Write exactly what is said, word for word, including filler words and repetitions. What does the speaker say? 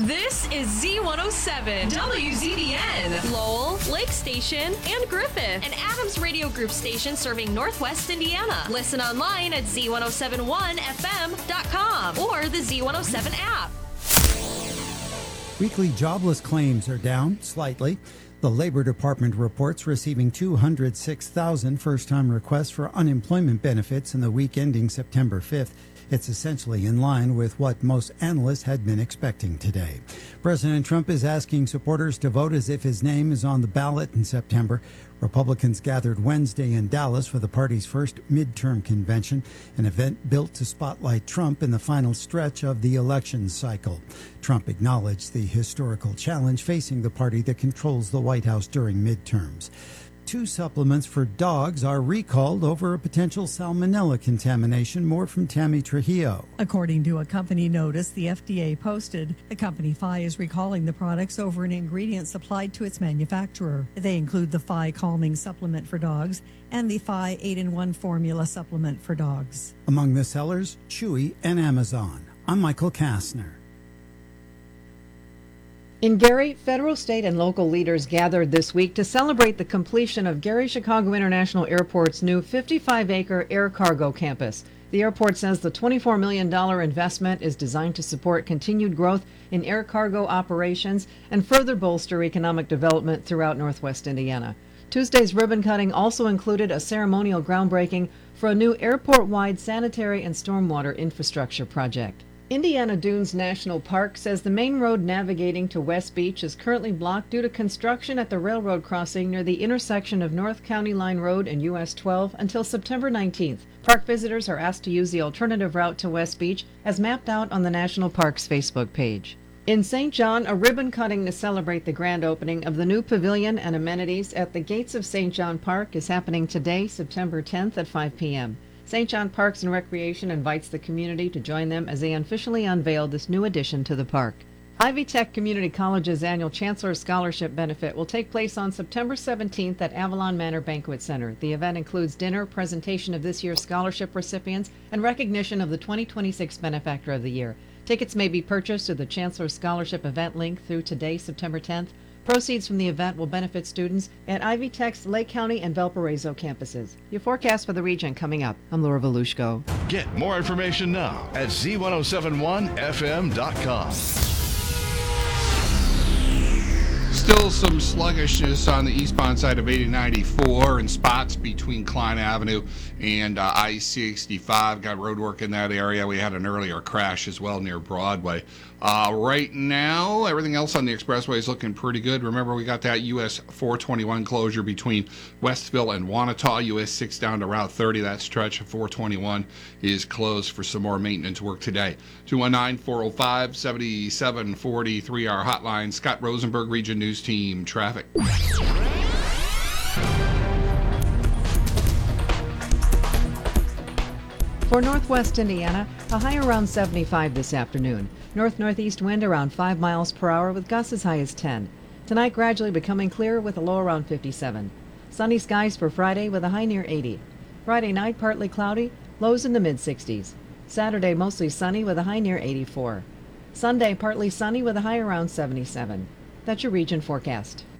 This is Z one oh seven, W Z B N, Lowell, Lake Station, and Griffith, an Adams Radio Group station serving Northwest Indiana. Listen online at Z one oh seven one F M dot com or the Z one oh seven app. Weekly jobless claims are down slightly. The Labor Department reports receiving two hundred six thousand first-time requests for unemployment benefits in the week ending September fifth. It's essentially in line with what most analysts had been expecting today. President Trump is asking supporters to vote as if his name is on the ballot in September. Republicans gathered Wednesday in Dallas for the party's first midterm convention, an event built to spotlight Trump in the final stretch of the election cycle. Trump acknowledged the historical challenge facing the party that controls the White House during midterms. Two supplements for dogs are recalled over a potential salmonella contamination. More from Tammy Trujillo. According to a company notice the F D A posted, the company F I is recalling the products over an ingredient supplied to its manufacturer. They include the F I Calming Supplement for dogs and the F I eight in one Formula Supplement for dogs. Among the sellers, Chewy and Amazon. I'm Michael Kastner. In Gary, federal, state, and local leaders gathered this week to celebrate the completion of Gary-Chicago International Airport's new fifty-five acre air cargo campus. The airport says the twenty-four million dollars investment is designed to support continued growth in air cargo operations and further bolster economic development throughout Northwest Indiana. Tuesday's ribbon cutting also included a ceremonial groundbreaking for a new airport-wide sanitary and stormwater infrastructure project. Indiana Dunes National Park says the main road navigating to West Beach is currently blocked due to construction at the railroad crossing near the intersection of North County Line Road and U S twelve until September nineteenth. Park visitors are asked to use the alternative route to West Beach as mapped out on the National Park's Facebook page. In Saint John, a ribbon cutting to celebrate the grand opening of the new pavilion and amenities at the gates of Saint John Park is happening today, September tenth at five p.m. Saint John Parks and Recreation invites the community to join them as they officially unveil this new addition to the park. Ivy Tech Community College's annual Chancellor Scholarship Benefit will take place on September seventeenth at Avalon Manor Banquet Center. The event includes dinner, presentation of this year's scholarship recipients, and recognition of the twenty twenty-six Benefactor of the Year. Tickets may be purchased through the Chancellor Scholarship event link through today, September tenth. Proceeds from the event will benefit students at Ivy Tech's Lake County and Valparaiso campuses. Your forecast for the region coming up. I'm Laura Volushko. Get more information now at Z one oh seven one F M dot com. Still some sluggishness on the eastbound side of eighty ninety-four in spots between Klein Avenue and uh, I sixty-five. Got road work in that area. We had an earlier crash as well near Broadway. Uh, right now, everything else on the expressway is looking pretty good. Remember, we got that U S four twenty-one closure between Westville and Wanata. U S six down to Route thirty. That stretch of four twenty-one is closed for some more maintenance work today. two one nine, four oh five, seven seven four three, our hotline. Scott Rosenberg, Region News Team Traffic. For Northwest Indiana, a high around seventy-five this afternoon. North-northeast wind around five miles per hour with gusts as high as ten. Tonight gradually becoming clear with a low around fifty-seven. Sunny skies for Friday with a high near eighty. Friday night partly cloudy, lows in the mid-sixties. Saturday mostly sunny with a high near eighty-four. Sunday partly sunny with a high around seventy-seven. That's your region forecast.